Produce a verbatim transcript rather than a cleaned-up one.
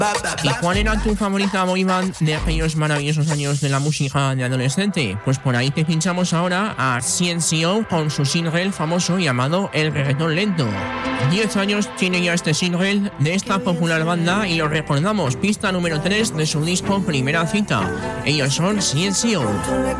¿Y cuál era tu favorita boy band de aquellos maravillosos años de la música de adolescente? Pues por ahí te pinchamos ahora a C N C O con su single famoso llamado El Reggaetón Lento. Diez años tiene ya este single de esta popular banda y lo recordamos, pista número tres de su disco Primera Cita. Ellos son C N C O.